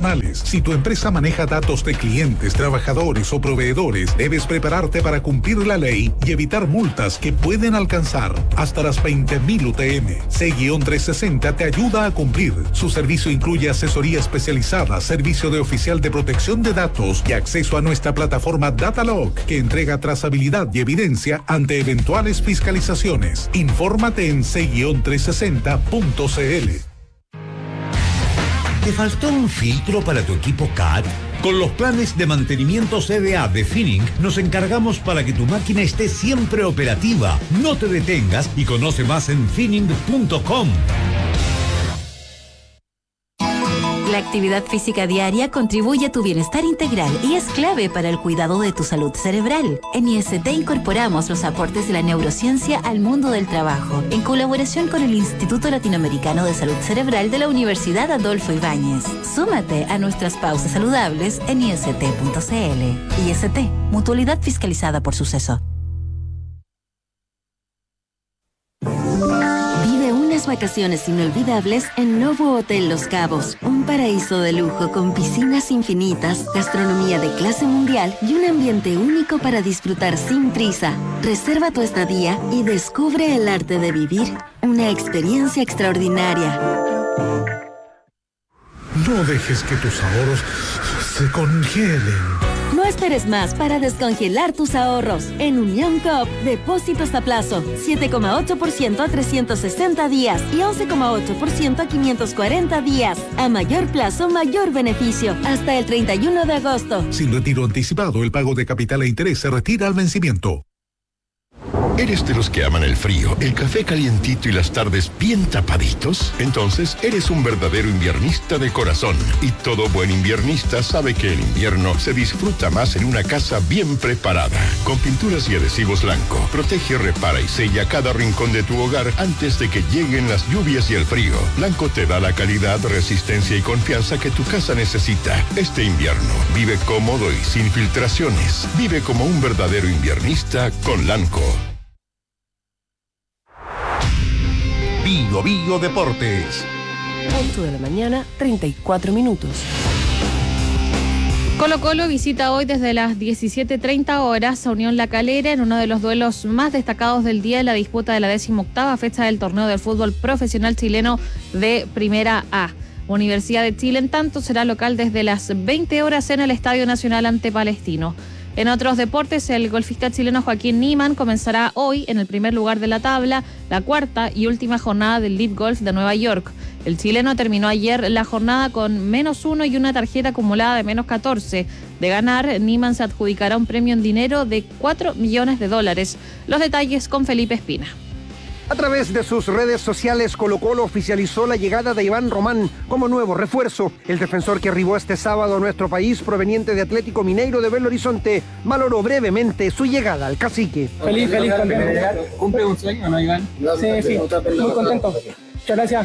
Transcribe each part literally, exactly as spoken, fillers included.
personales. Si tu empresa maneja datos de clientes, trabajadores o proveedores, debes prepararte para cumplir la ley y evitar multas que pueden alcanzar hasta las veinte mil U T M. C trescientos sesenta te ayuda a cumplir. Su servicio incluye asesoría especializada, servicio de oficial de protección de datos y acceso a nuestra plataforma Datalog, que entrega trazabilidad y evidencia ante eventuales fiscalizaciones. Infórmate en c trescientos sesenta punto c l. ¿Te faltó un filtro para tu equipo C A T? Con los planes de mantenimiento C D A de Finning nos encargamos para que tu máquina esté siempre operativa. No te detengas y conoce más en finning punto com. La actividad física diaria contribuye a tu bienestar integral y es clave para el cuidado de tu salud cerebral. En I S T incorporamos los aportes de la neurociencia al mundo del trabajo, en colaboración con el Instituto Latinoamericano de Salud Cerebral de la Universidad Adolfo Ibáñez. Súmate a nuestras pausas saludables en i s t punto c l. I S T, mutualidad fiscalizada por Suceso. Vacaciones inolvidables en Novo Hotel Los Cabos, un paraíso de lujo con piscinas infinitas, gastronomía de clase mundial y un ambiente único para disfrutar sin prisa. Reserva tu estadía y descubre el arte de vivir una experiencia extraordinaria. No dejes que tus ahorros se congelen. No esperes más para descongelar tus ahorros. En Unión Coop, depósitos a plazo, siete coma ocho por ciento a trescientos sesenta días y once coma ocho por ciento a quinientos cuarenta días. A mayor plazo, mayor beneficio. Hasta el treinta y uno de agosto. Sin retiro anticipado, el pago de capital e interés se retira al vencimiento. ¿Eres de los que aman el frío, el café calientito y las tardes bien tapaditos? Entonces eres un verdadero inviernista de corazón. Y todo buen inviernista sabe que el invierno se disfruta más en una casa bien preparada. Con pinturas y adhesivos Lanco, protege, repara y sella cada rincón de tu hogar antes de que lleguen las lluvias y el frío. Lanco te da la calidad, resistencia y confianza que tu casa necesita. Este invierno, vive cómodo y sin filtraciones. Vive como un verdadero inviernista con Lanco. Bio Bio Deportes. ocho de la mañana, treinta y cuatro minutos. Colo Colo visita hoy desde las diecisiete treinta horas a Unión La Calera en uno de los duelos más destacados del día en la disputa de la decimoctava fecha del torneo del fútbol profesional chileno de Primera A. Universidad de Chile, en tanto, será local desde las veinte horas en el Estadio Nacional ante Palestino. En otros deportes, el golfista chileno Joaquín Niemann comenzará hoy en el primer lugar de la tabla, la cuarta y última jornada del Live Golf de Nueva York. El chileno terminó ayer la jornada con menos uno y una tarjeta acumulada de menos catorce. De ganar, Niemann se adjudicará un premio en dinero de cuatro millones de dólares. Los detalles con Felipe Espina. A través de sus redes sociales, Colo Colo oficializó la llegada de Iván Román como nuevo refuerzo. El defensor que arribó este sábado a nuestro país, proveniente de Atlético Mineiro de Belo Horizonte, valoró brevemente su llegada al Cacique. Feliz, feliz, contento. ¿Cumple un sueño, no, Iván? Sí, sí, muy contento. Muchas gracias.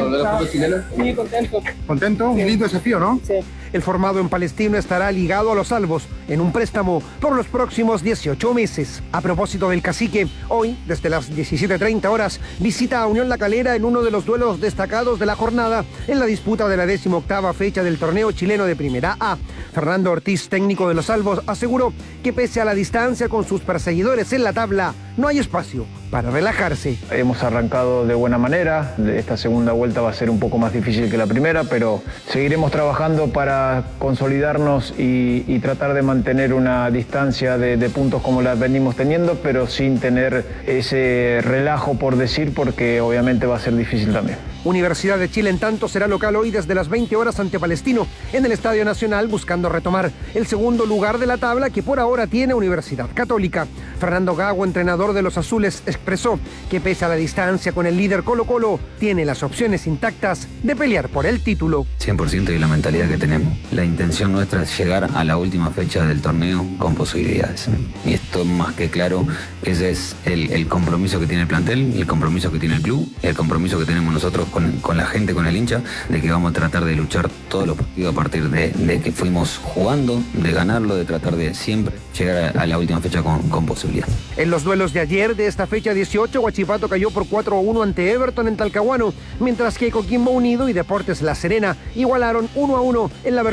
Muy contento. ¿Contento? Un lindo desafío, ¿no? Sí. El formado en Palestino estará ligado a los Albos en un préstamo por los próximos dieciocho meses. A propósito del Cacique, hoy, desde las diecisiete treinta horas, visita a Unión La Calera en uno de los duelos destacados de la jornada en la disputa de la decimoctava fecha del torneo chileno de Primera A. Fernando Ortiz, técnico de los Albos, aseguró que pese a la distancia con sus perseguidores en la tabla, no hay espacio para relajarse. Hemos arrancado de buena manera, esta segunda vuelta va a ser un poco más difícil que la primera, pero seguiremos trabajando para consolidarnos y, y tratar de mantener una distancia de, de puntos como la venimos teniendo, pero sin tener ese relajo por decir, porque obviamente va a ser difícil también. Universidad de Chile, en tanto, será local hoy desde las veinte horas ante Palestino en el Estadio Nacional, buscando retomar el segundo lugar de la tabla que por ahora tiene Universidad Católica. Fernando Gago, entrenador de los azules, expresó que pese a la distancia con el líder Colo Colo, tiene las opciones intactas de pelear por el título. cien por ciento y la mentalidad que tenemos. La intención nuestra es llegar a la última fecha del torneo con posibilidades. Y esto más que claro, ese es el, el compromiso que tiene el plantel, el compromiso que tiene el club, el compromiso que tenemos nosotros con, con la gente, con el hincha, de que vamos a tratar de luchar todos los partidos a partir de, de que fuimos jugando, de ganarlo, de tratar de siempre llegar a, a la última fecha con, con posibilidad. En los duelos de ayer de esta fecha dieciocho, Huachipato cayó por cuatro a uno ante Everton en Talcahuano, mientras que Coquimbo Unido y Deportes La Serena igualaron uno a uno en la